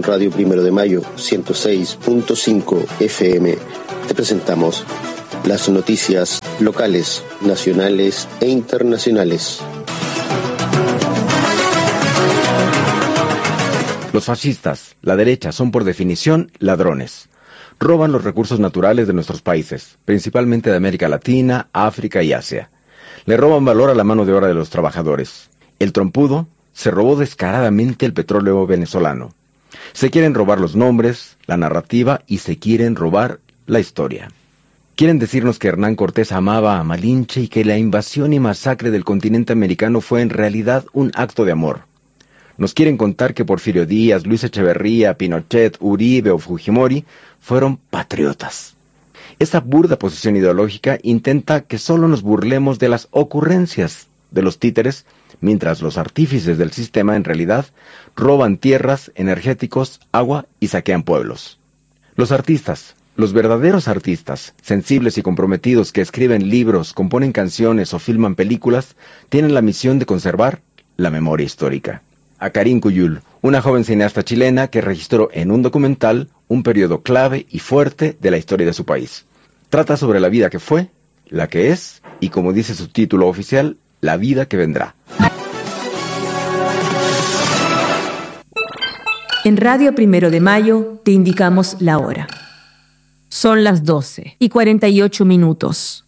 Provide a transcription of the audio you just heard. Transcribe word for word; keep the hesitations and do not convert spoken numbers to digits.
Radio Primero de Mayo, ciento seis punto cinco F M, te presentamos las noticias locales, nacionales e internacionales. Los fascistas, la derecha, son por definición ladrones. Roban los recursos naturales de nuestros países, principalmente de América Latina, África y Asia. Le roban valor a la mano de obra de los trabajadores. El trompudo se robó descaradamente el petróleo venezolano. Se quieren robar los nombres, la narrativa y se quieren robar la historia. Quieren decirnos que Hernán Cortés amaba a Malinche y que la invasión y masacre del continente americano fue en realidad un acto de amor. Nos quieren contar que Porfirio Díaz, Luis Echeverría, Pinochet, Uribe o Fujimori fueron patriotas. Esta burda posición ideológica intenta que solo nos burlemos de las ocurrencias de los títeres, mientras los artífices del sistema en realidad roban tierras, energéticos, agua y saquean pueblos. Los artistas, los verdaderos artistas, sensibles y comprometidos que escriben libros, componen canciones o filman películas, tienen la misión de conservar la memoria histórica. A Karin Cuyul, una joven cineasta chilena que registró en un documental un periodo clave y fuerte de la historia de su país. Trata sobre la vida que fue, la que es y, como dice su título oficial, la vida que vendrá. En Radio Primero de Mayo te indicamos la hora. Son las doce y cuarenta y ocho minutos.